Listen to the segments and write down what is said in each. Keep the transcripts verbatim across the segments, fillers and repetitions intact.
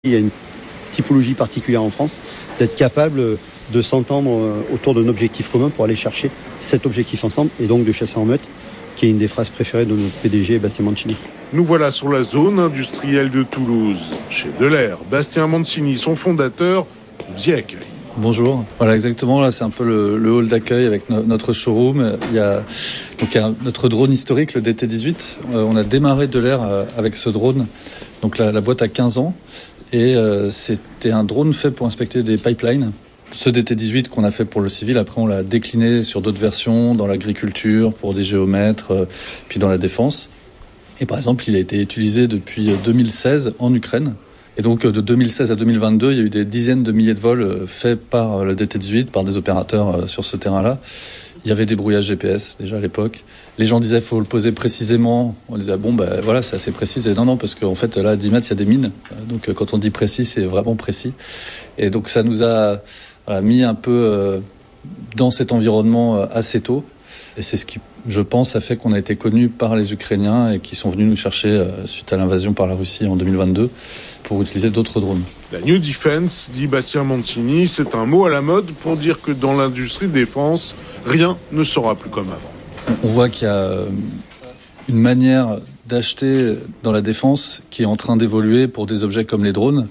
Il y a une typologie particulière en France, d'être capable de s'entendre autour d'un objectif commun pour aller chercher cet objectif ensemble et donc de chasser en meute, qui est une des phrases préférées de notre P D G Bastien Mancini. Nous voilà sur la zone industrielle de Toulouse. Chez Delair, Bastien Mancini, son fondateur, nous y accueille. Bonjour. Voilà, exactement. Là, c'est un peu le, le hall d'accueil avec no, notre showroom. Il y a donc il y a notre drone historique, le D T dix-huit. Euh, on a démarré Delair euh, avec ce drone. Donc la, la boîte a quinze ans et euh, c'était un drone fait pour inspecter des pipelines. Ce D T dix-huit qu'on a fait pour le civil, après on l'a décliné sur d'autres versions, dans l'agriculture, pour des géomètres, euh, puis dans la défense. Et par exemple, il a été utilisé depuis deux mille seize en Ukraine. Et donc de deux mille seize à deux mille vingt-deux, il y a eu des dizaines de milliers de vols faits par le D T dix-huit, par des opérateurs sur ce terrain-là. Il y avait des brouillages G P S déjà à l'époque. Les gens disaient qu'il faut le poser précisément. On disait bon ben voilà, c'est assez précis. Et non non, parce qu'en fait là à dix mètres il y a des mines. Donc quand on dit précis, c'est vraiment précis. Et donc ça nous a voilà, mis un peu euh, dans cet environnement assez tôt. Et c'est ce qui, je pense, a fait qu'on a été connus par les Ukrainiens et qui sont venus nous chercher euh, suite à l'invasion par la Russie en deux mille vingt-deux pour utiliser d'autres drones. La New Defense, dit Bastien Mancini, c'est un mot à la mode pour dire que dans l'industrie de défense, rien ne sera plus comme avant. On voit qu'il y a une manière d'acheter dans la défense qui est en train d'évoluer pour des objets comme les drones.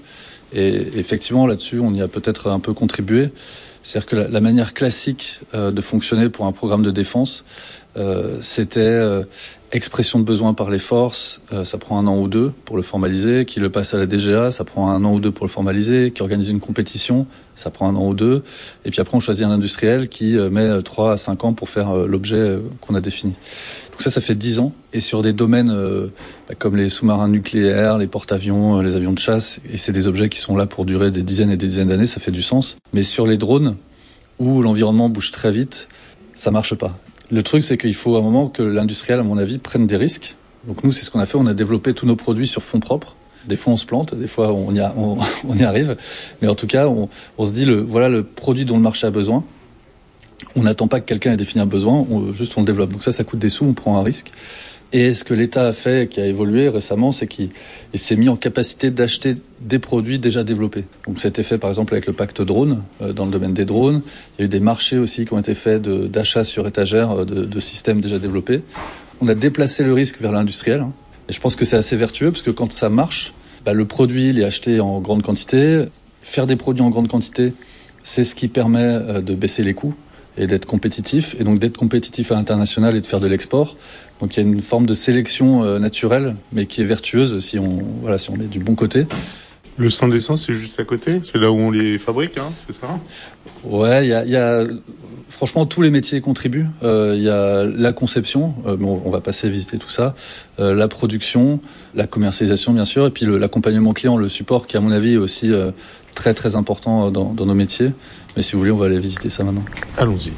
Et effectivement, là-dessus, on y a peut-être un peu contribué. C'est-à-dire que la, la manière classique euh, de fonctionner pour un programme de défense, euh, c'était euh, expression de besoin par les forces, euh, ça prend un an ou deux pour le formaliser, qui le passe à la D G A, ça prend un an ou deux pour le formaliser, qui organise une compétition, ça prend un an ou deux, et puis après on choisit un industriel qui euh, met trois à cinq ans pour faire euh, l'objet euh, qu'on a défini. Donc ça, ça fait dix ans, et sur des domaines euh, bah, comme les sous-marins nucléaires, les porte-avions, euh, les avions de chasse, et c'est des objets qui sont là pour durer des dizaines et des dizaines d'années, ça fait du sens. Mais sur les drones, où l'environnement bouge très vite, ça marche pas. Le truc, c'est qu'il faut à un moment que l'industriel, à mon avis, prenne des risques. Donc nous, c'est ce qu'on a fait, on a développé tous nos produits sur fonds propres. Des fois, on se plante, des fois, on y, a, on, on y arrive. Mais en tout cas, on, on se dit, le, voilà le produit dont le marché a besoin. On n'attend pas que quelqu'un ait défini un besoin, on, juste on le développe. Donc ça, ça coûte des sous, on prend un risque. Et ce que l'État a fait, qui a évolué récemment, c'est qu'il s'est mis en capacité d'acheter des produits déjà développés. Donc ça a été fait par exemple avec le pacte drone, euh, dans le domaine des drones. Il y a eu des marchés aussi qui ont été faits de, d'achat sur étagère de, de systèmes déjà développés. On a déplacé le risque vers l'industriel. Hein. Et je pense que c'est assez vertueux, parce que quand ça marche, bah, le produit il est acheté en grande quantité. Faire des produits en grande quantité, c'est ce qui permet euh, de baisser les coûts et d'être compétitif, et donc d'être compétitif à l'international et de faire de l'export. Donc il y a une forme de sélection euh, naturelle, mais qui est vertueuse si on, voilà, si on est du bon côté. Le centre d'essence, c'est juste à côté, c'est là où on les fabrique, hein, c'est ça ? Ouais, il y a, y a, franchement, tous les métiers contribuent. Il euh, y a la conception, euh, bon, on va passer visiter tout ça, euh, la production, la commercialisation bien sûr, et puis le, l'accompagnement client, le support, qui à mon avis est aussi euh, très très important dans, dans nos métiers. Mais si vous voulez, on va aller visiter ça maintenant. Allons-y.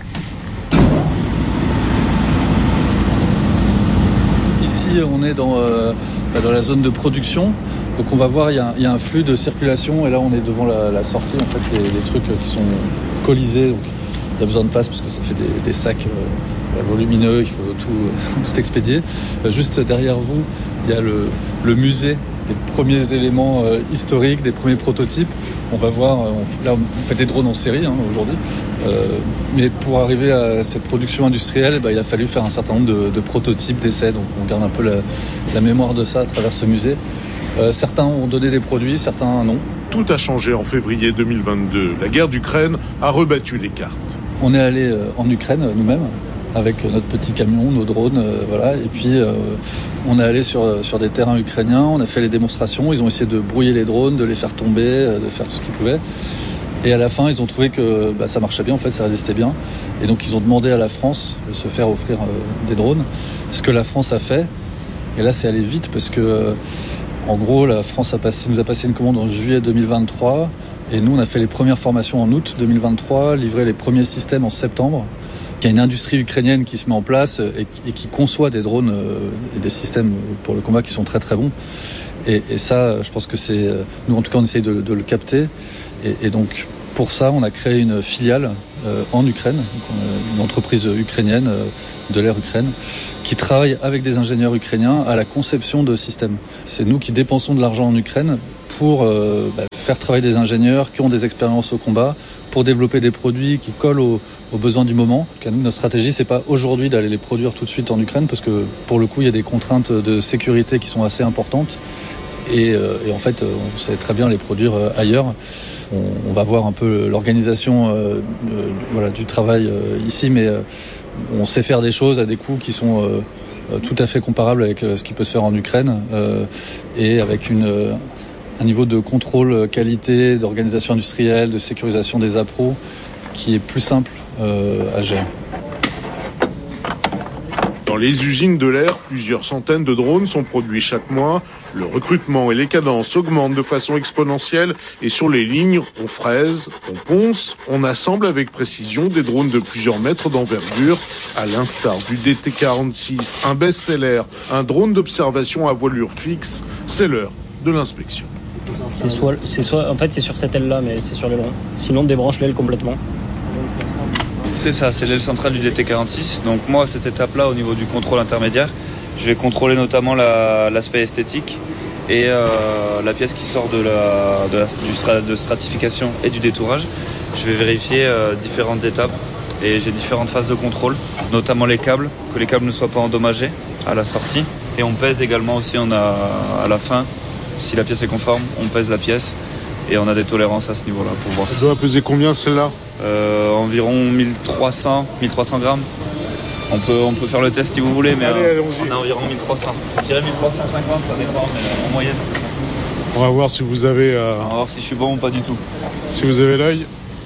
Ici, on est dans, euh, dans la zone de production. Donc on va voir, il y a, il y a un flux de circulation. Et là, on est devant la, la sortie. En fait, les, les trucs qui sont colisés. Donc il y a besoin de place parce que ça fait des, des sacs euh, volumineux. Il faut tout, tout expédier. Euh, juste derrière vous, il y a le, le musée des premiers éléments euh, historiques, des premiers prototypes. On va voir, on, là on fait des drones en série hein, aujourd'hui, euh, mais pour arriver à cette production industrielle, bah, il a fallu faire un certain nombre de, de prototypes, d'essais, donc on garde un peu la, la mémoire de ça à travers ce musée. Euh, certains ont donné des produits, certains non. Tout a changé en février deux mille vingt-deux. La guerre d'Ukraine a rebattu les cartes. On est allé euh, en Ukraine nous-mêmes, avec notre petit camion, nos drones, euh, voilà. Et puis euh, on est allé sur sur des terrains ukrainiens, on a fait les démonstrations, ils ont essayé de brouiller les drones, de les faire tomber, euh, de faire tout ce qu'ils pouvaient. Et à la fin, ils ont trouvé que bah, ça marchait bien, en fait, ça résistait bien. Et donc ils ont demandé à la France de se faire offrir euh, des drones, ce que la France a fait. Et là, c'est allé vite parce que, euh, en gros, la France a passé, nous a passé une commande en juillet deux mille vingt-trois, et nous, on a fait les premières formations en août deux mille vingt-trois, livré les premiers systèmes en septembre. Il y a une industrie ukrainienne qui se met en place et, et qui conçoit des drones euh, et des systèmes pour le combat qui sont très très bons. Et, et ça, je pense que c'est... Nous, en tout cas, on essaye de, de le capter. Et, et donc, pour ça, on a créé une filiale euh, en Ukraine, donc on a une entreprise ukrainienne, euh, Delair Ukraine, qui travaille avec des ingénieurs ukrainiens à la conception de systèmes. C'est nous qui dépensons de l'argent en Ukraine pour euh, bah, faire travailler des ingénieurs qui ont des expériences au combat, pour développer des produits qui collent aux, aux besoins du moment. Nous, notre stratégie, c'est pas aujourd'hui d'aller les produire tout de suite en Ukraine, parce que pour le coup, il y a des contraintes de sécurité qui sont assez importantes. Et, euh, et en fait, on sait très bien les produire euh, ailleurs. On, on va voir un peu l'organisation euh, euh, voilà, du travail euh, ici, mais euh, on sait faire des choses à des coûts qui sont euh, tout à fait comparables avec euh, ce qui peut se faire en Ukraine, euh, et avec une, euh, un niveau de contrôle qualité, d'organisation industrielle, de sécurisation des appros qui est plus simple euh, à gérer. Dans les usines de l'air, plusieurs centaines de drones sont produits chaque mois. Le recrutement et les cadences augmentent de façon exponentielle et sur les lignes, on fraise, on ponce, on assemble avec précision des drones de plusieurs mètres d'envergure, à l'instar du D T quarante-six, un best-seller, un drone d'observation à voilure fixe. C'est l'heure de l'inspection. C'est soit, c'est soit, en fait, c'est sur cette aile-là, mais c'est sur l'aileron. Sinon, débranche l'aile complètement. C'est ça, c'est l'aile centrale du D T quarante-six. Donc moi, à cette étape-là, au niveau du contrôle intermédiaire, je vais contrôler notamment la, l'aspect esthétique et euh, la pièce qui sort de la, de la du stra, de stratification et du détourage. Je vais vérifier euh, différentes étapes et j'ai différentes phases de contrôle, notamment les câbles, que les câbles ne soient pas endommagés à la sortie. Et on pèse également aussi, on a à la fin, si la pièce est conforme, on pèse la pièce. Et on a des tolérances à ce niveau-là pour voir. Ça doit peser combien celle-là ? euh, Environ mille trois cents grammes. On peut, on peut faire le test si vous voulez, mais allez, euh, on a environ mille trois cents. Je dirais mille trois cent cinquante, ça dépend, mais en moyenne c'est ça. On va voir si vous avez... Euh... On va voir si je suis bon ou pas du tout. Si vous avez l'œil.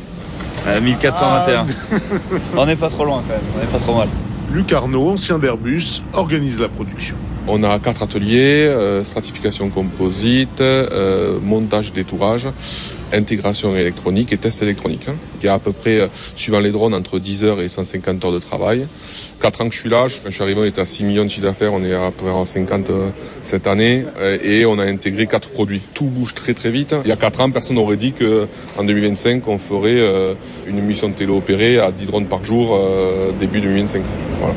euh, mille quatre cent vingt et un. Ah. On n'est pas trop loin quand même, on n'est pas trop mal. Luc Arnaud, ancien d'Airbus, organise la production. On a quatre ateliers, euh, stratification composite, euh, montage détourage, intégration électronique et test électronique. Il y a à peu près, euh, suivant les drones, entre dix heures et cent cinquante heures de travail. Quatre ans que je suis là, quand je suis arrivé, on était à six millions de chiffre d'affaires, on est à peu près à cinquante euh, cette année, euh, et on a intégré quatre produits. Tout bouge très très vite. Il y a quatre ans, personne n'aurait dit qu'en deux mille vingt-cinq, on ferait euh, une mission téléopérée à dix drones par jour, euh, début deux mille vingt-cinq. Voilà.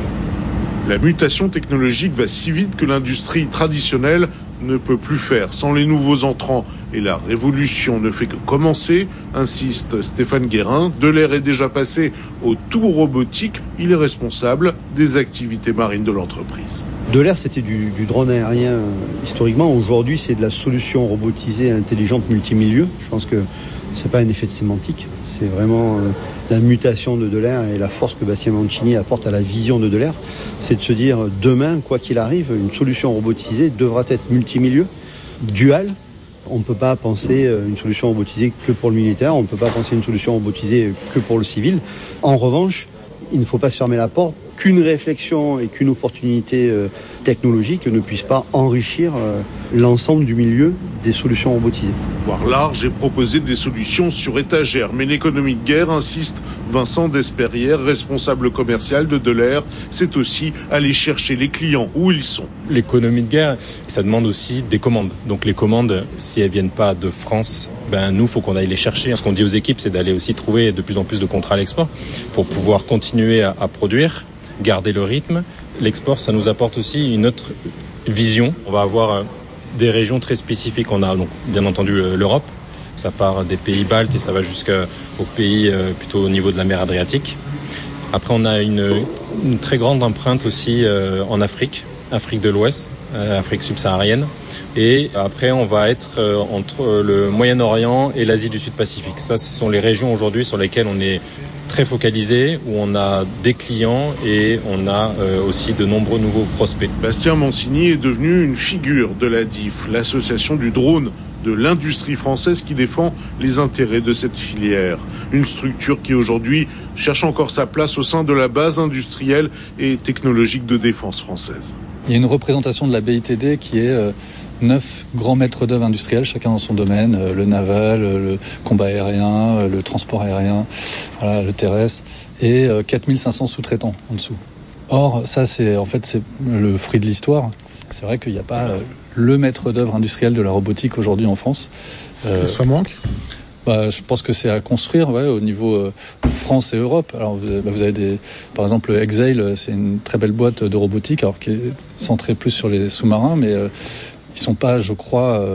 La mutation technologique va si vite que l'industrie traditionnelle ne peut plus faire sans les nouveaux entrants. Et la révolution ne fait que commencer, insiste Stéphane Guérin. Delair est déjà passé au tout robotique. Il est responsable des activités marines de l'entreprise. Delair, c'était du, du drone aérien euh, historiquement. Aujourd'hui, c'est de la solution robotisée intelligente multimilieu. Je pense que c'est pas un effet de sémantique. C'est vraiment euh, la mutation de Delair et la force que Bastien Mancini apporte à la vision de Delair. C'est de se dire, demain, quoi qu'il arrive, une solution robotisée devra être multimilieu, dual. On ne peut pas penser une solution robotisée que pour le militaire, on ne peut pas penser une solution robotisée que pour le civil. En revanche, il ne faut pas se fermer la porte qu'une réflexion et qu'une opportunité technologique ne puisse pas enrichir l'ensemble du milieu des solutions robotisées. Voir large et proposer des solutions sur étagère. Mais l'économie de guerre, insiste Vincent Desperrières, responsable commercial de Delair, c'est aussi aller chercher les clients où ils sont. L'économie de guerre, ça demande aussi des commandes. Donc les commandes, si elles viennent pas de France, ben nous, faut qu'on aille les chercher. Ce qu'on dit aux équipes, c'est d'aller aussi trouver de plus en plus de contrats à l'export pour pouvoir continuer à, à produire, garder le rythme. L'export, ça nous apporte aussi une autre vision. On va avoir des régions très spécifiques. On a donc bien entendu l'Europe. Ça part des pays baltes et ça va jusqu'aux pays euh, plutôt au niveau de la mer Adriatique. Après, on a une, une très grande empreinte aussi euh, en Afrique, Afrique de l'Ouest, euh, Afrique subsaharienne. Et après, on va être euh, entre le Moyen-Orient et l'Asie du Sud-Pacifique. Ça, ce sont les régions aujourd'hui sur lesquelles on est très focalisé, où on a des clients et on a euh, aussi de nombreux nouveaux prospects. Bastien Mancini est devenu une figure de la D I F, l'association du drone de l'industrie française qui défend les intérêts de cette filière. Une structure qui aujourd'hui cherche encore sa place au sein de la base industrielle et technologique de défense française. Il y a une représentation de la B I T D qui est euh, neuf grands maîtres d'œuvre industriels, chacun dans son domaine, euh, le naval, le combat aérien, le transport aérien, voilà, le terrestre, et euh, quatre mille cinq cents sous-traitants en dessous. Or, ça, c'est en fait c'est le fruit de l'histoire. C'est vrai qu'il n'y a pas euh, le maître d'œuvre industriel de la robotique aujourd'hui en France. Euh, ça manque ? Bah, je pense que c'est à construire, ouais, au niveau euh, France et Europe. Alors, vous, bah, vous avez des, par exemple, Exail, c'est une très belle boîte de robotique, alors qui est centrée plus sur les sous-marins, mais euh, ils sont pas, je crois, euh,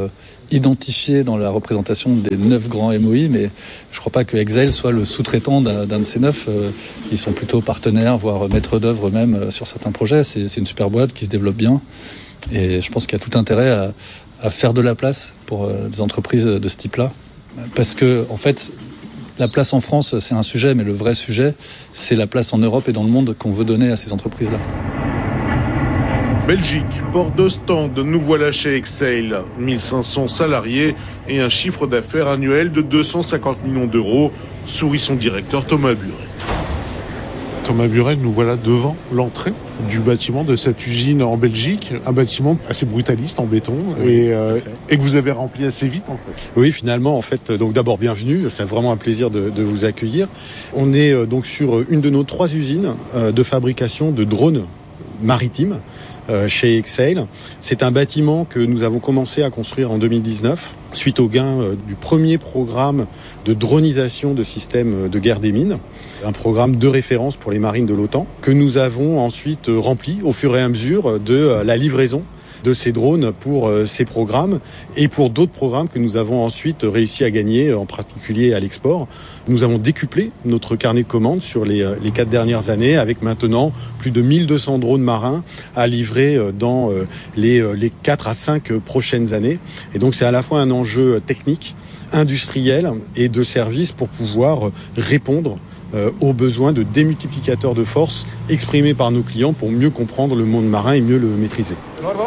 identifiés dans la représentation des neuf grands M O I, mais je ne crois pas que Exail soit le sous-traitant d'un, d'un de ces neuf. Ils sont plutôt partenaires, voire maîtres d'œuvre même sur certains projets. C'est, c'est une super boîte qui se développe bien. Et je pense qu'il y a tout intérêt à, à faire de la place pour des entreprises de ce type-là. Parce que, en fait, la place en France, c'est un sujet, mais le vrai sujet, c'est la place en Europe et dans le monde qu'on veut donner à ces entreprises-là. Belgique, port d'Ostende, nous voilà chez Exail. mille cinq cents salariés et un chiffre d'affaires annuel de deux cent cinquante millions d'euros, sourit son directeur Thomas Buret. Thomas Buret, nous voilà devant l'entrée du bâtiment de cette usine en Belgique, un bâtiment assez brutaliste en béton oui, et, euh, et que vous avez rempli assez vite en fait. Oui, finalement, en fait, donc d'abord bienvenue, c'est vraiment un plaisir de, de vous accueillir. On est euh, donc sur une de nos trois usines euh, de fabrication de drones maritimes euh, chez Exail. C'est un bâtiment que nous avons commencé à construire en deux mille dix-neuf suite au gain euh, du premier programme de dronisation de systèmes de guerre des mines, un programme de référence pour les marines de l'OTAN, que nous avons ensuite rempli au fur et à mesure de la livraison de ces drones pour ces programmes et pour d'autres programmes que nous avons ensuite réussi à gagner, en particulier à l'export. Nous avons décuplé notre carnet de commandes sur les, les quatre dernières années avec maintenant plus de mille deux cents drones marins à livrer dans les, les quatre à cinq prochaines années. Et donc c'est à la fois un enjeu technique, industriel et de service pour pouvoir répondre euh, aux besoins de démultiplicateurs de force exprimés par nos clients pour mieux comprendre le monde marin et mieux le maîtriser.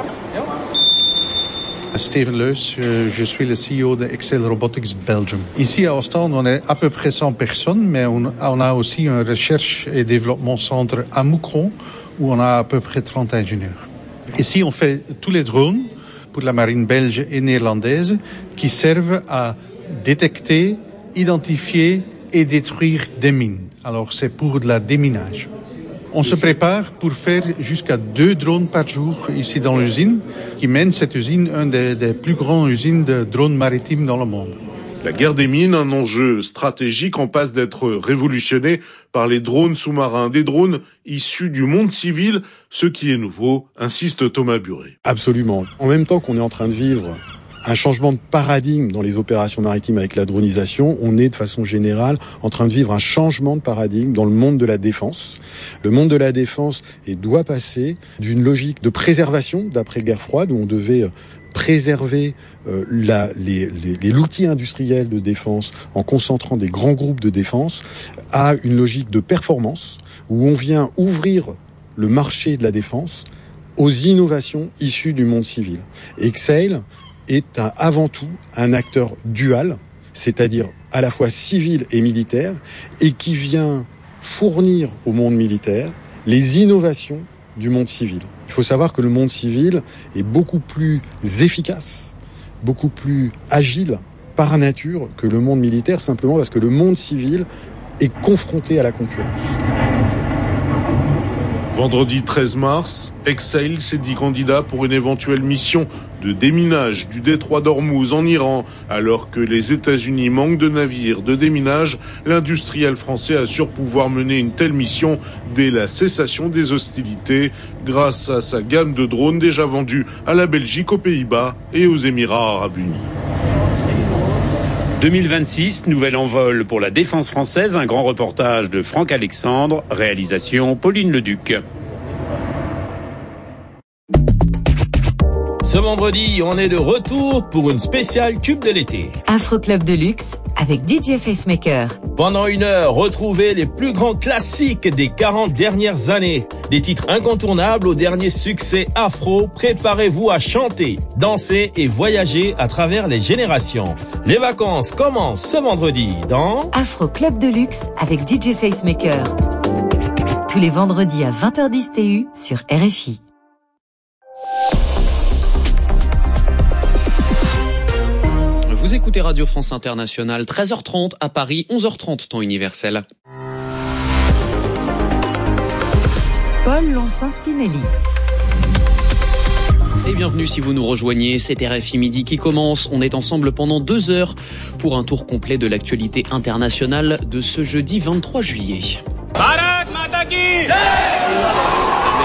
Steven Leus, je suis le C E O de Exail Robotics Belgium. Ici à Ostende, on est à peu près cent personnes, mais on, on a aussi un recherche et développement centre à Moucron où on a à peu près trente ingénieurs. Ici, on fait tous les drones pour la marine belge et néerlandaise qui servent à détecter, identifier et détruire des mines. Alors c'est pour de la déminage. On se prépare pour faire jusqu'à deux drones par jour ici dans l'usine, qui mène cette usine, une des, des plus grandes usines de drones maritimes dans le monde. La guerre des mines, un enjeu stratégique en passe d'être révolutionné par les drones sous-marins, des drones issus du monde civil, ce qui est nouveau, insiste Thomas Buret. Absolument. En même temps qu'on est en train de vivre un changement de paradigme dans les opérations maritimes avec la dronisation, on est de façon générale en train de vivre un changement de paradigme dans le monde de la défense. Le monde de la défense et doit passer d'une logique de préservation d'après-guerre froide où on devait préserver euh, la, les, les, les, l'outil industriel de défense en concentrant des grands groupes de défense à une logique de performance où on vient ouvrir le marché de la défense aux innovations issues du monde civil. Exail est un, avant tout un acteur dual, c'est-à-dire à la fois civil et militaire, et qui vient fournir au monde militaire les innovations du monde civil. Il faut savoir que le monde civil est beaucoup plus efficace, beaucoup plus agile par nature que le monde militaire, simplement parce que le monde civil est confronté à la concurrence. Vendredi treize mars, Exail s'est dit candidat pour une éventuelle mission de déminage du détroit d'Ormuz en Iran. Alors que les États-Unis manquent de navires de déminage, l'industriel français assure pouvoir mener une telle mission dès la cessation des hostilités grâce à sa gamme de drones déjà vendus à la Belgique, aux Pays-Bas et aux Émirats arabes unis. deux mille vingt-six, nouvel envol pour la défense française, un grand reportage de Franck Alexandre, réalisation Pauline Leduc. Ce vendredi, on est de retour pour une spéciale Tube de l'été. Afro Club de luxe avec D J Facemaker. Pendant une heure, retrouvez les plus grands classiques des quarante dernières années. Des titres incontournables aux derniers succès afro. Préparez-vous à chanter, danser et voyager à travers les générations. Les vacances commencent ce vendredi dans Afro Club de luxe avec D J Facemaker. Tous les vendredis à vingt heures dix T U sur R F I. Vous écoutez Radio France Internationale, treize heures trente à Paris, onze heures trente temps universel. Paul Lonsin-Spinelli. Et bienvenue si vous nous rejoignez, c'est R F I Midi qui commence. On est ensemble pendant deux heures pour un tour complet de l'actualité internationale de ce jeudi vingt-trois juillet. Bharat Mata ki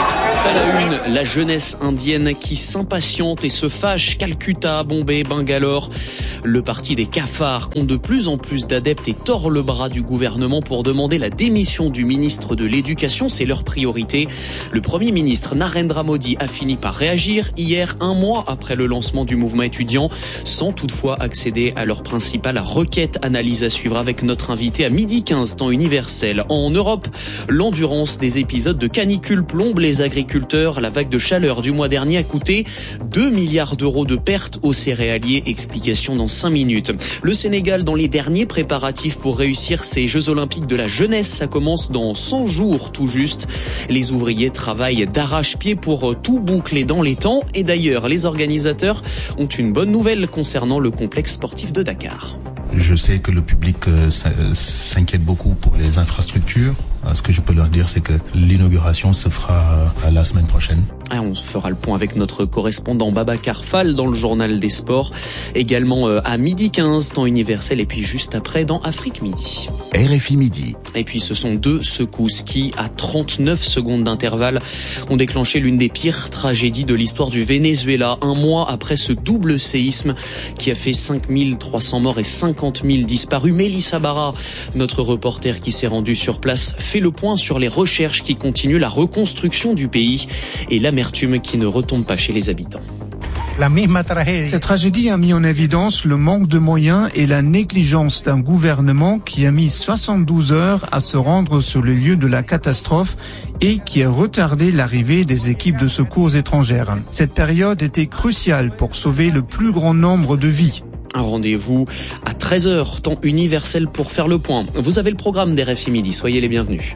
À la une, la jeunesse indienne qui s'impatiente et se fâche. Calcutta, Bombay, Bangalore. Le parti des cafards compte de plus en plus d'adeptes et tord le bras du gouvernement pour demander la démission du ministre de l'Éducation. C'est leur priorité. Le Premier ministre Narendra Modi a fini par réagir hier, un mois après le lancement du mouvement étudiant, sans toutefois accéder à leur principale requête. Analyse à suivre avec notre invité à midi quinze, temps universel. En Europe, l'endurance des épisodes de canicule plombe les agriculteurs. La vague de chaleur du mois dernier a coûté deux milliards d'euros de pertes aux céréaliers. Explication dans cinq minutes. Le Sénégal dans les derniers préparatifs pour réussir ces Jeux Olympiques de la jeunesse. Ça commence dans cent jours tout juste. Les ouvriers travaillent d'arrache-pied pour tout boucler dans les temps. Et d'ailleurs, les organisateurs ont une bonne nouvelle concernant le complexe sportif de Dakar. Je sais que le public euh, s'inquiète beaucoup pour les infrastructures. Ce que je peux leur dire, c'est que l'inauguration se fera euh, la semaine prochaine. Et on fera le point avec notre correspondant Babacar Fall dans le journal des sports. Également euh, à midi quinze, temps universel, et puis juste après dans Afrique Midi. R F I Midi. Et puis ce sont deux secousses qui, à trente-neuf secondes d'intervalle, ont déclenché l'une des pires tragédies de l'histoire du Venezuela. Un mois après ce double séisme qui a fait cinq mille trois cents morts et cinquante mille disparus. Mélissa Barra, notre reporter qui s'est rendu sur place, fait le point sur les recherches qui continuent, la reconstruction du pays et l'amertume qui ne retombe pas chez les habitants. Cette tragédie a mis en évidence le manque de moyens et la négligence d'un gouvernement qui a mis soixante-douze heures à se rendre sur le lieu de la catastrophe et qui a retardé l'arrivée des équipes de secours étrangères. Cette période était cruciale pour sauver le plus grand nombre de vies. Un rendez-vous à treize heures, temps universel pour faire le point. Vous avez le programme d'R F I Midi, soyez les bienvenus.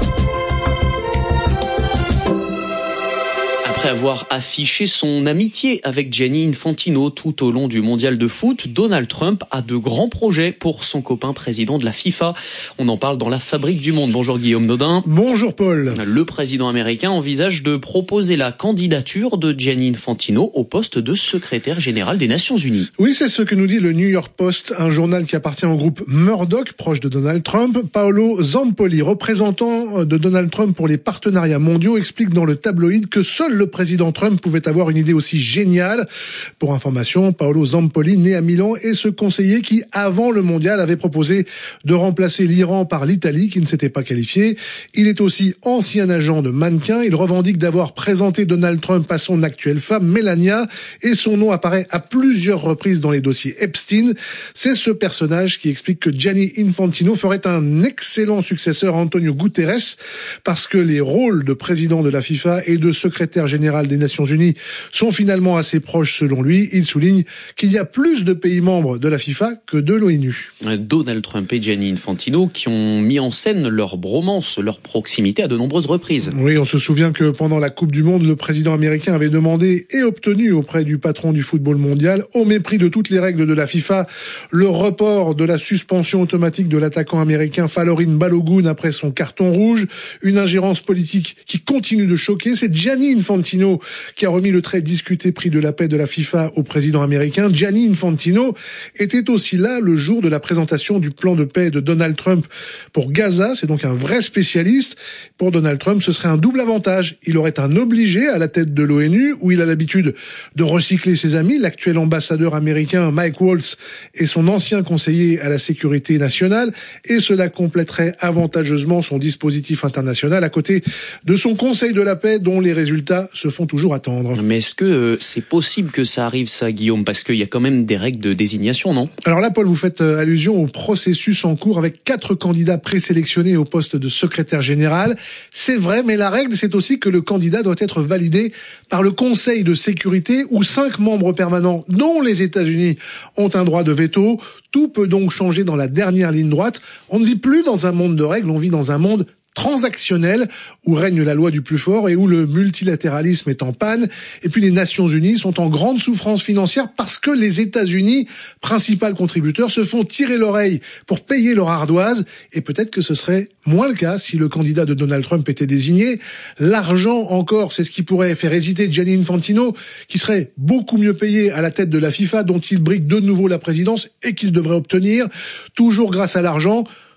Après avoir affiché son amitié avec Gianni Infantino tout au long du mondial de foot, Donald Trump a de grands projets pour son copain président de la FIFA. On en parle dans la Fabrique du Monde. Bonjour Guillaume Nodin. Bonjour Paul. Le président américain envisage de proposer la candidature de Gianni Infantino au poste de secrétaire général des Nations Unies. Oui, c'est ce que nous dit le New York Post, un journal qui appartient au groupe Murdoch, proche de Donald Trump. Paolo Zampoli, représentant de Donald Trump pour les partenariats mondiaux, explique dans le tabloïd que seul le président Trump pouvait avoir une idée aussi géniale. Pour information, Paolo Zampoli, né à Milan, est ce conseiller qui, avant le mondial, avait proposé de remplacer l'Iran par l'Italie, qui ne s'était pas qualifiée. Il est aussi ancien agent de mannequin. Il revendique d'avoir présenté Donald Trump à son actuelle femme, Melania, et son nom apparaît à plusieurs reprises dans les dossiers Epstein. C'est ce personnage qui explique que Gianni Infantino ferait un excellent successeur à Antonio Guterres, parce que les rôles de président de la FIFA et de secrétaire général des Nations Unies sont finalement assez proches selon lui. Il souligne qu'il y a plus de pays membres de la FIFA que de l'ONU. Donald Trump et Gianni Infantino qui ont mis en scène leur bromance, leur proximité à de nombreuses reprises. Oui, on se souvient que pendant la Coupe du Monde, le président américain avait demandé et obtenu auprès du patron du football mondial, au mépris de toutes les règles de la FIFA, le report de la suspension automatique de l'attaquant américain Falorin Balogun après son carton rouge. Une ingérence politique qui continue de choquer. C'est Gianni Infantino qui a remis le très discuté prix de la paix de la FIFA au président américain. Gianni Infantino était aussi là le jour de la présentation du plan de paix de Donald Trump pour Gaza. C'est donc un vrai spécialiste. Pour Donald Trump, ce serait un double avantage. Il aurait un obligé à la tête de l'ONU, où il a l'habitude de recycler ses amis, l'actuel ambassadeur américain Mike Waltz et son ancien conseiller à la sécurité nationale, et cela compléterait avantageusement son dispositif international à côté de son conseil de la paix dont les résultats se font toujours attendre. Mais est-ce que euh, c'est possible que ça arrive, ça, Guillaume? Parce qu'il y a quand même des règles de désignation, non? Alors là, Paul, vous faites euh, allusion au processus en cours avec quatre candidats présélectionnés au poste de secrétaire général. C'est vrai, mais la règle, c'est aussi que le candidat doit être validé par le Conseil de sécurité où cinq membres permanents, dont les États-Unis, ont un droit de veto. Tout peut donc changer dans la dernière ligne droite. On ne vit plus dans un monde de règles, on vit dans un monde transactionnel où règne la loi du plus fort et où le multilatéralisme est en panne. Et puis les Nations Unies sont en grande souffrance financière parce que les États-Unis, principal contributeur, se font tirer l'oreille pour payer leur ardoise. Et peut-être que ce serait moins le cas si le candidat de Donald Trump était désigné. L'argent encore, c'est ce qui pourrait faire hésiter Gianni Infantino, qui serait beaucoup mieux payé à la tête de la FIFA, dont il brigue de nouveau la présidence et qu'il devrait obtenir, toujours grâce à l'argent.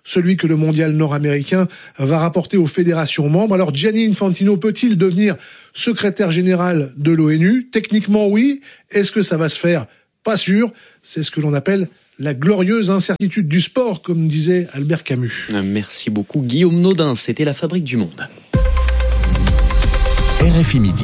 celui que le mondial nord-américain va rapporter aux fédérations membres. Alors Gianni Infantino peut-il devenir secrétaire général de l'ONU ? Techniquement, oui. Est-ce que ça va se faire ? Pas sûr. C'est ce que l'on appelle la glorieuse incertitude du sport, comme disait Albert Camus. Merci beaucoup Guillaume Naudin, c'était la Fabrique du Monde. R F I Midi.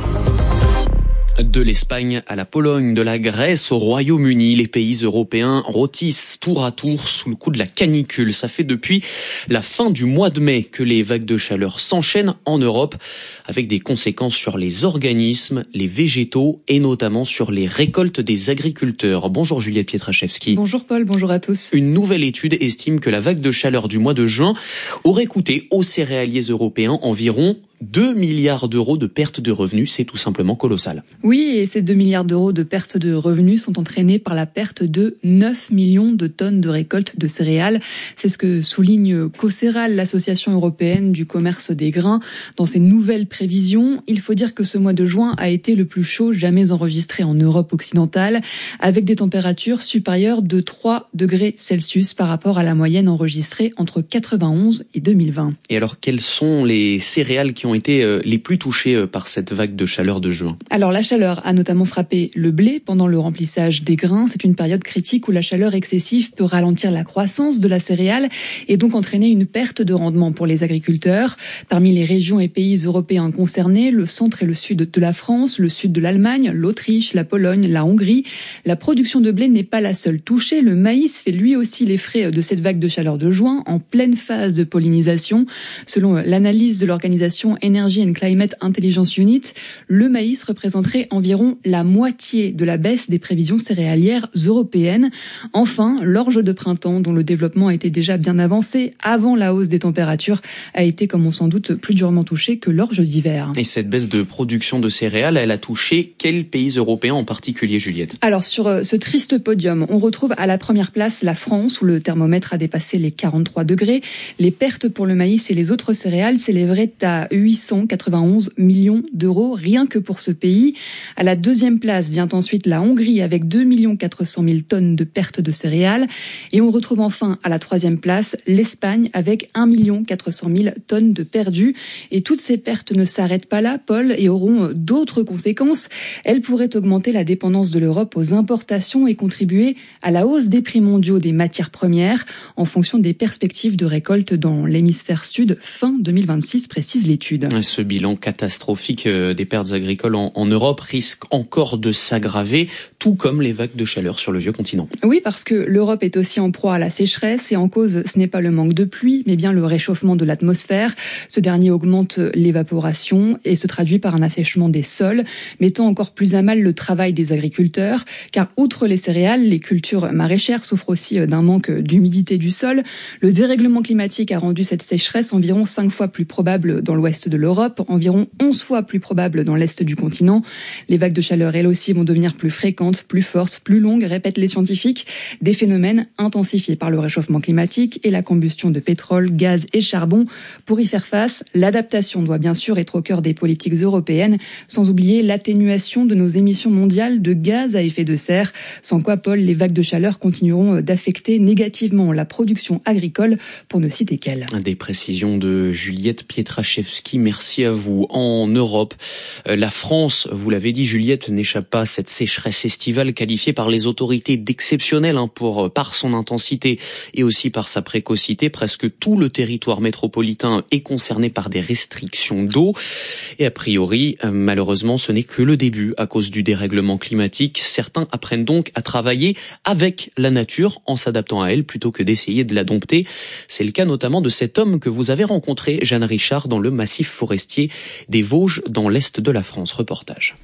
De l'Espagne à la Pologne, de la Grèce au Royaume-Uni, les pays européens rôtissent tour à tour sous le coup de la canicule. Ça fait depuis la fin du mois de mai que les vagues de chaleur s'enchaînent en Europe, avec des conséquences sur les organismes, les végétaux et notamment sur les récoltes des agriculteurs. Bonjour Juliette Pietraszewski. Bonjour Paul, bonjour à tous. Une nouvelle étude estime que la vague de chaleur du mois de juin aurait coûté aux céréaliers européens environ deux milliards d'euros de perte de revenus, c'est tout simplement colossal. Oui, et ces deux milliards d'euros de perte de revenus sont entraînés par la perte de neuf millions de tonnes de récoltes de céréales. C'est ce que souligne Cocéral, l'association européenne du commerce des grains. Dans ses nouvelles prévisions, il faut dire que ce mois de juin a été le plus chaud jamais enregistré en Europe occidentale, avec des températures supérieures de trois degrés Celsius par rapport à la moyenne enregistrée entre quatre-vingt-onze et deux mille vingt. Et alors, quelles sont les céréales qui ont été les plus touchés par cette vague de chaleur de juin? Alors la chaleur a notamment frappé le blé pendant le remplissage des grains. C'est une période critique où la chaleur excessive peut ralentir la croissance de la céréale et donc entraîner une perte de rendement pour les agriculteurs. Parmi les régions et pays européens concernés, le centre et le sud de la France, le sud de l'Allemagne, l'Autriche, la Pologne, la Hongrie, la production de blé n'est pas la seule touchée. Le maïs fait lui aussi les frais de cette vague de chaleur de juin en pleine phase de pollinisation. Selon l'analyse de l'organisation Energy and Climate Intelligence Unit, le maïs représenterait environ la moitié de la baisse des prévisions céréalières européennes. Enfin, l'orge de printemps, dont le développement était déjà bien avancé avant la hausse des températures, a été, comme on s'en doute, plus durement touché que l'orge d'hiver. Et cette baisse de production de céréales, elle a touché quels pays européens en particulier, Juliette? Alors, sur ce triste podium, on retrouve à la première place la France, où le thermomètre a dépassé les quarante-trois degrés. Les pertes pour le maïs et les autres céréales s'élèveraient à huit cent quatre-vingt-onze millions d'euros, rien que pour ce pays. À la deuxième place vient ensuite la Hongrie avec deux millions quatre cent mille tonnes de pertes de céréales. Et on retrouve enfin à la troisième place l'Espagne avec un million quatre cent mille tonnes de perdus. Et toutes ces pertes ne s'arrêtent pas là, Paul, et auront d'autres conséquences. Elles pourraient augmenter la dépendance de l'Europe aux importations et contribuer à la hausse des prix mondiaux des matières premières en fonction des perspectives de récolte dans l'hémisphère sud fin deux mille vingt-six, précise l'étude. Ce bilan catastrophique des pertes agricoles en, en Europe risque encore de s'aggraver, tout comme les vagues de chaleur sur le vieux continent. Oui, parce que l'Europe est aussi en proie à la sécheresse et en cause, ce n'est pas le manque de pluie, mais bien le réchauffement de l'atmosphère. Ce dernier augmente l'évaporation et se traduit par un assèchement des sols, mettant encore plus à mal le travail des agriculteurs, car outre les céréales, les cultures maraîchères souffrent aussi d'un manque d'humidité du sol. Le dérèglement climatique a rendu cette sécheresse environ cinq fois plus probable dans l'ouest de l'Europe, environ onze fois plus probable dans l'est du continent. Les vagues de chaleur, elles aussi, vont devenir plus fréquentes, plus fortes, plus longues, répètent les scientifiques. Des phénomènes intensifiés par le réchauffement climatique et la combustion de pétrole, gaz et charbon. Pour y faire face, l'adaptation doit bien sûr être au cœur des politiques européennes, sans oublier l'atténuation de nos émissions mondiales de gaz à effet de serre. Sans quoi, Paul, les vagues de chaleur continueront d'affecter négativement la production agricole, pour ne citer qu'elle. Des précisions de Juliette Pietraszewski. Merci à vous. En Europe, la France, vous l'avez dit Juliette, n'échappe pas à cette sécheresse estivale qualifiée par les autorités d'exceptionnelle hein, pour par son intensité et aussi par sa précocité. Presque tout le territoire métropolitain est concerné par des restrictions d'eau. Et a priori, malheureusement, ce n'est que le début à cause du dérèglement climatique. Certains apprennent donc à travailler avec la nature en s'adaptant à elle plutôt que d'essayer de la dompter. C'est le cas notamment de cet homme que vous avez rencontré, Jeanne Richard, dans le massif forestier des Vosges, dans l'est de la France. Reportage.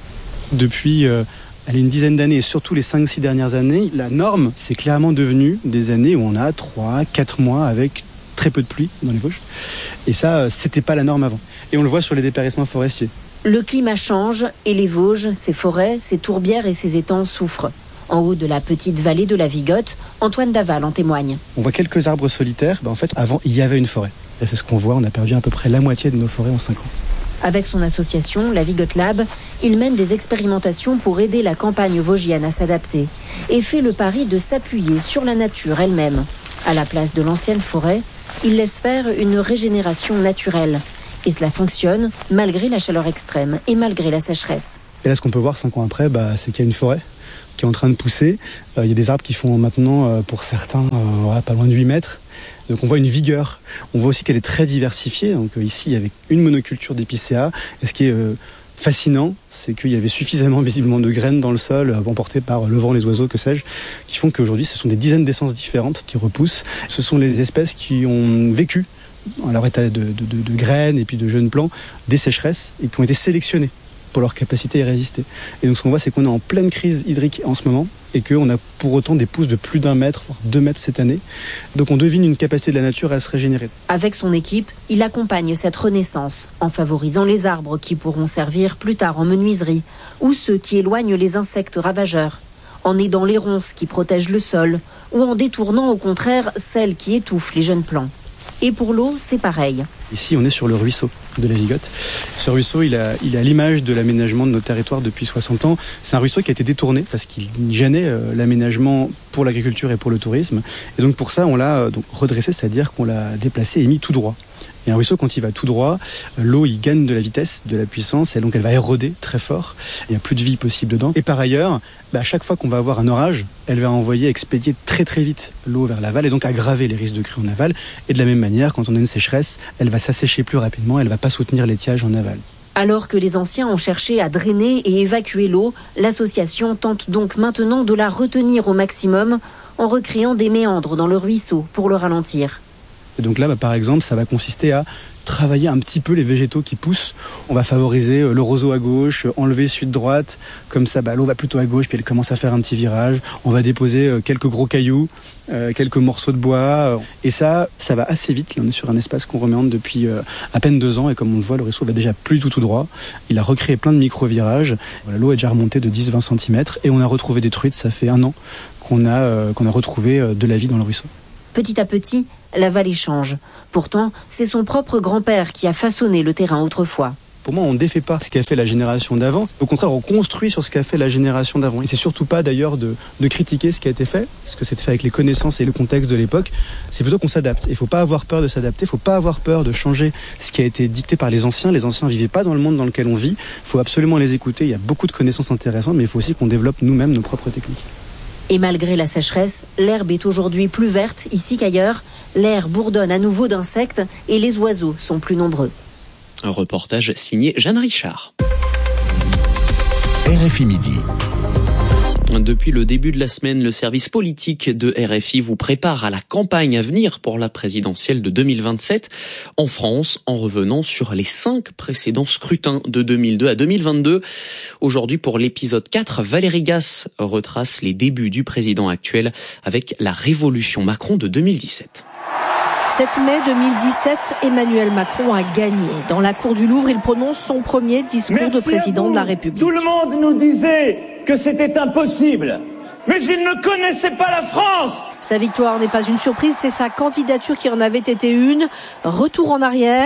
Depuis euh, allez, une dizaine d'années, et surtout les cinq six dernières années, la norme, c'est clairement devenu des années où on a trois quatre mois avec très peu de pluie dans les Vosges. Et ça, c'était pas la norme avant. Et on le voit sur les dépérissements forestiers. Le climat change et les Vosges, ses forêts, ses tourbières et ses étangs souffrent. En haut de la petite vallée de la Vigotte, Antoine Daval en témoigne. On voit quelques arbres solitaires. Ben, en fait, avant, il y avait une forêt. Et c'est ce qu'on voit, on a perdu à peu près la moitié de nos forêts en cinq ans. Avec son association, la Vigotte Lab, il mène des expérimentations pour aider la campagne vosgienne à s'adapter et fait le pari de s'appuyer sur la nature elle-même. À la place de l'ancienne forêt, ils laissent faire une régénération naturelle. Et cela fonctionne malgré la chaleur extrême et malgré la sécheresse. Et là, ce qu'on peut voir cinq ans après, bah, c'est qu'il y a une forêt qui est en train de pousser. Euh, il y a des arbres qui font maintenant, euh, pour certains, euh, ouais, pas loin de huit mètres. Donc on voit une vigueur. On voit aussi qu'elle est très diversifiée. Donc euh, ici, avec une monoculture d'épicéa. Et ce qui est euh, fascinant, c'est qu'il y avait suffisamment visiblement de graines dans le sol, euh, emportées par le vent, les oiseaux, que sais-je, qui font qu'aujourd'hui, ce sont des dizaines d'essences différentes qui repoussent. Ce sont les espèces qui ont vécu à leur état de, de, de, de graines et puis de jeunes plants, des sécheresses, et qui ont été sélectionnées pour leur capacité à y résister. Et donc ce qu'on voit, c'est qu'on est en pleine crise hydrique en ce moment, et qu'on a pour autant des pousses de plus d'un mètre, voire deux mètres cette année. Donc on devine une capacité de la nature à se régénérer. Avec son équipe, il accompagne cette renaissance en favorisant les arbres qui pourront servir plus tard en menuiserie, ou ceux qui éloignent les insectes ravageurs, en aidant les ronces qui protègent le sol, ou en détournant au contraire celles qui étouffent les jeunes plants. Et pour l'eau, c'est pareil. Ici, on est sur le ruisseau de la Vigotte. Ce ruisseau, il a, il a l'image de l'aménagement de nos territoires depuis soixante ans. C'est un ruisseau qui a été détourné parce qu'il gênait euh, l'aménagement pour l'agriculture et pour le tourisme. Et donc pour ça, on l'a euh, donc redressé, c'est-à-dire qu'on l'a déplacé et mis tout droit. Et un ruisseau, quand il va tout droit, l'eau, il gagne de la vitesse, de la puissance, et donc elle va éroder très fort. Il n'y a plus de vie possible dedans. Et par ailleurs, bah, à chaque fois qu'on va avoir un orage, elle va envoyer, expédier très très vite l'eau vers l'aval, et donc aggraver les risques de crue en aval. Et de la même manière, quand on a une sécheresse, elle va s'assécher plus rapidement, elle ne va pas soutenir l'étiage en aval. Alors que les anciens ont cherché à drainer et évacuer l'eau, l'association tente donc maintenant de la retenir au maximum en recréant des méandres dans le ruisseau pour le ralentir. Et donc là, bah, par exemple, ça va consister à travailler un petit peu les végétaux qui poussent. On va favoriser le roseau à gauche, enlever celui de droite. Comme ça, bah, l'eau va plutôt à gauche, puis elle commence à faire un petit virage. On va déposer quelques gros cailloux, euh, quelques morceaux de bois. Et ça, ça va assez vite. Là, on est sur un espace qu'on reméandre depuis euh, à peine deux ans. Et comme on le voit, le ruisseau va déjà plus tout tout droit. Il a recréé plein de micro-virages. Voilà, l'eau est déjà remontée de dix à vingt centimètres. Et on a retrouvé des truites. Ça fait un an qu'on a, euh, qu'on a retrouvé euh, de la vie dans le ruisseau. Petit à petit, la vallée change. Pourtant, c'est son propre grand-père qui a façonné le terrain autrefois. Pour moi, on ne défait pas ce qu'a fait la génération d'avant. Au contraire, on construit sur ce qu'a fait la génération d'avant. Et c'est surtout pas d'ailleurs de, de critiquer ce qui a été fait, ce que c'est fait avec les connaissances et le contexte de l'époque. C'est plutôt qu'on s'adapte. Il ne faut pas avoir peur de s'adapter. Il ne faut pas avoir peur de changer ce qui a été dicté par les anciens. Les anciens ne vivaient pas dans le monde dans lequel on vit. Il faut absolument les écouter. Il y a beaucoup de connaissances intéressantes, mais il faut aussi qu'on développe nous-mêmes nos propres techniques. Et malgré la sécheresse, l'herbe est aujourd'hui plus verte ici qu'ailleurs. L'air bourdonne à nouveau d'insectes et les oiseaux sont plus nombreux. Un reportage signé Jeanne Richard. R F I Midi. Depuis le début de la semaine, le service politique de R F I vous prépare à la campagne à venir pour la présidentielle de deux mille vingt-sept en France, en revenant sur les cinq précédents scrutins de deux mille deux à deux mille vingt-deux. Aujourd'hui, pour l'épisode quatre, Valérie Gasse retrace les débuts du président actuel avec la révolution Macron de deux mille dix-sept. sept mai deux mille dix-sept, Emmanuel Macron a gagné. Dans la cour du Louvre, il prononce son premier discours Merci de président de la République. Tout le monde nous disait que c'était impossible, mais ils ne connaissaient pas la France. Sa victoire n'est pas une surprise, c'est sa candidature qui en avait été une. Retour en arrière.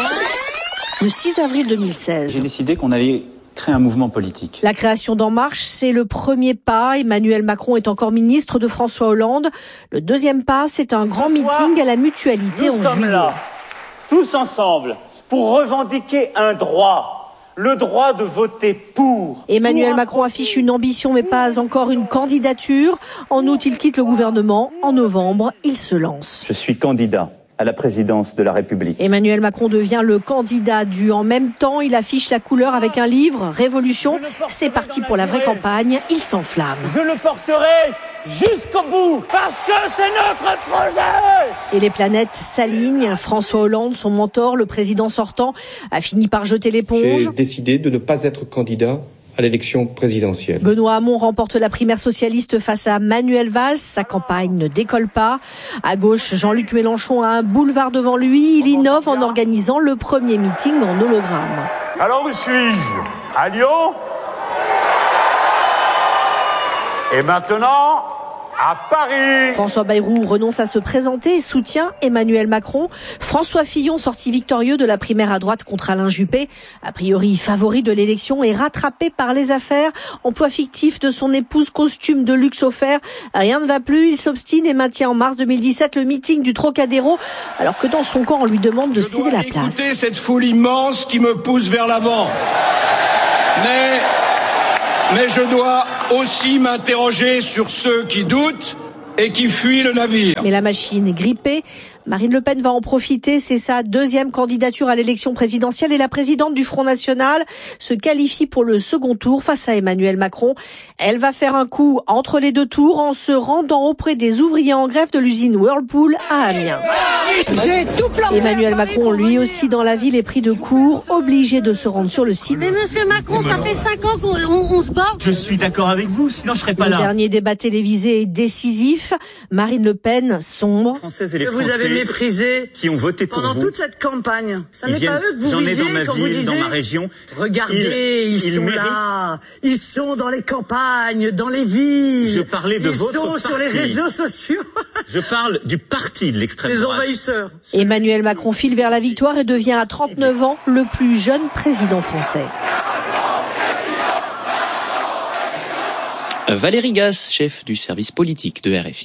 Le six avril deux mille seize. J'ai décidé qu'on allait créer un mouvement politique. La création d'En Marche, c'est le premier pas. Emmanuel Macron est encore ministre de François Hollande. Le deuxième pas, c'est un grand meeting à la Mutualité en juillet. Nous sommes là, tous ensemble, pour revendiquer un droit. Le droit de voter pour. Emmanuel Macron affiche une ambition mais pas encore une candidature. En août, il quitte le gouvernement. En novembre, il se lance. Je suis candidat à la présidence de la République. Emmanuel Macron devient le candidat du en même temps. Il affiche la couleur avec un livre, Révolution. C'est parti pour la vraie campagne. Il s'enflamme. Je le porterai jusqu'au bout, parce que c'est notre projet. Et les planètes s'alignent. François Hollande, son mentor, le président sortant, a fini par jeter l'éponge. J'ai décidé de ne pas être candidat à l'élection présidentielle. Benoît Hamon remporte la primaire socialiste face à Manuel Valls. Sa campagne ne décolle pas. À gauche, Jean-Luc Mélenchon a un boulevard devant lui. Il innove en organisant le premier meeting en hologramme. Alors où suis-je? À Lyon? Et maintenant, à Paris. François Bayrou renonce à se présenter et soutient Emmanuel Macron. François Fillon, sorti victorieux de la primaire à droite contre Alain Juppé, a priori favori de l'élection, est rattrapé par les affaires. Emploi fictif de son épouse, costume de luxe offert. Rien ne va plus, il s'obstine et maintient en mars deux mille dix-sept le meeting du Trocadéro, alors que dans son camp, on lui demande de céder la place. Écoutez cette foule immense qui me pousse vers l'avant. Mais, mais je dois aussi m'interroger sur ceux qui doutent et qui fuient le navire. Mais la machine est grippée. Marine Le Pen va en profiter. C'est sa deuxième candidature à l'élection présidentielle et la présidente du Front National se qualifie pour le second tour face à Emmanuel Macron. Elle va faire un coup entre les deux tours en se rendant auprès des ouvriers en grève de l'usine Whirlpool à Amiens. J'ai tout planté. Emmanuel Macron, lui aussi dans la ville, est pris de court, obligé de se rendre sur le site. Mais monsieur Macron, ça fait cinq ans qu'on on se bat. Je suis d'accord avec vous, sinon je serais pas le là. Le dernier débat télévisé est décisif. Marine Le Pen sombre. Françaises et les Français. Vous avez méprisé qui ont voté pour pendant vous. toute cette campagne. Ça n'est viennent, pas eux que vous j'en visez ai dans ma quand ville, vous disiez. Dans ma région. Regardez, ils, ils, ils sont méritent. Là. Ils sont dans les campagnes, dans les villes. Je parlais de ils votre sont parti. Sur les réseaux sociaux. Je parle du parti de l'extrême droite. Les envahisseurs. Emmanuel Macron file vers la victoire et devient à trente-neuf ans le plus jeune président français. Valérie Gasse, chef du service politique de R F I.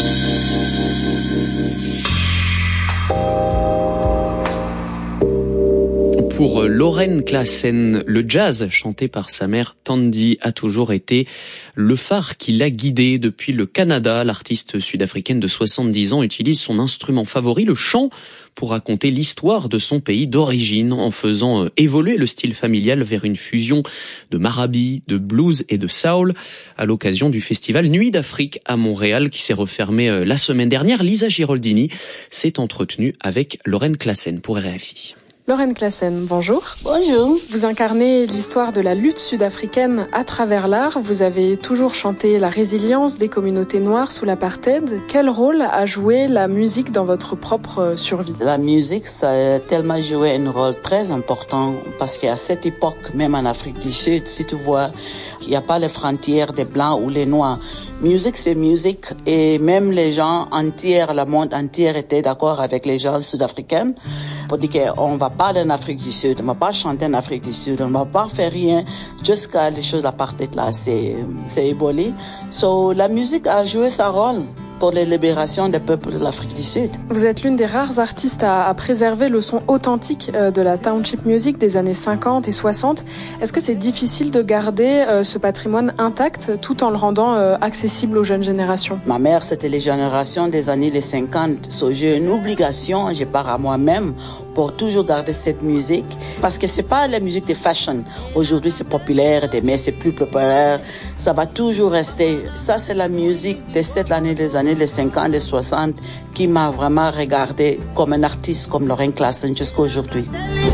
Pour Lauren Klassen, le jazz chanté par sa mère Tandy a toujours été le phare qui l'a guidée depuis le Canada. L'artiste sud-africaine de soixante-dix ans utilise son instrument favori, le chant, pour raconter l'histoire de son pays d'origine en faisant évoluer le style familial vers une fusion de marabi, de blues et de soul à l'occasion du festival Nuit d'Afrique à Montréal qui s'est refermé la semaine dernière. Lisa Giraldini s'est entretenue avec Lauren Klassen pour R F I. Lauren Klassen, bonjour. Bonjour. Vous incarnez l'histoire de la lutte sud-africaine à travers l'art. Vous avez toujours chanté la résilience des communautés noires sous l'apartheid. Quel rôle a joué la musique dans votre propre survie? La musique, ça a tellement joué un rôle très important parce qu'à cette époque, même en Afrique du Sud, si tu vois, il n'y a pas les frontières des blancs ou les noirs. Musique, c'est musique et même les gens entiers, le monde entier était d'accord avec les gens sud-africains pour dire qu'on va pas aller en Afrique du Sud, on va pas chanter en Afrique du Sud, on va pas faire rien jusqu'à les choses d'apartheid là, c'est, c'est ébolé. So, la musique a joué sa rôle pour la libération des peuples de l'Afrique du Sud. Vous êtes l'une des rares artistes à, à préserver le son authentique euh, de la township music des années cinquante et soixante. Est-ce que c'est difficile de garder euh, ce patrimoine intact tout en le rendant euh, accessible aux jeunes générations? Ma mère, c'était les générations des années les cinquante. So, j'ai une obligation, j'ai part à moi-même pour toujours garder cette musique parce que c'est pas la musique de fashion. Aujourd'hui, c'est populaire, demain, c'est plus populaire. Ça va toujours rester. Ça, c'est la musique de cette année, des années les cinquante et soixante qui m'a vraiment regardé comme un artiste comme Lauren Klassen jusqu'à aujourd'hui.